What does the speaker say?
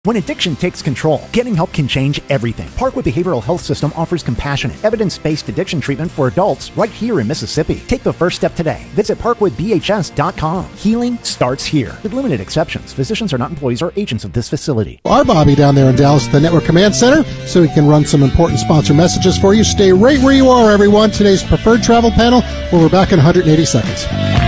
When addiction takes control, getting help can change everything. Parkwood Behavioral Health System offers compassionate, evidence-based addiction treatment for adults right here in Mississippi. Take the first step today. Visit parkwoodbhs.com. Healing starts here. With limited exceptions, physicians are not employees or agents of this facility. Our Bobby down there in Dallas at the Network Command Center, so he can run some important sponsor messages for you. Stay right where you are, everyone. Today's preferred travel panel. We'll be back in 180 seconds.